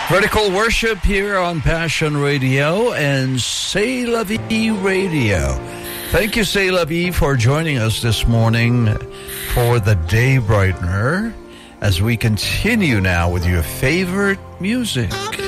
Vertical Worship here on Passion Radio and C'est La Vie Radio. Thank you, C'est La Vie, for joining us this morning for the Day Brightener as we continue now with your favorite music.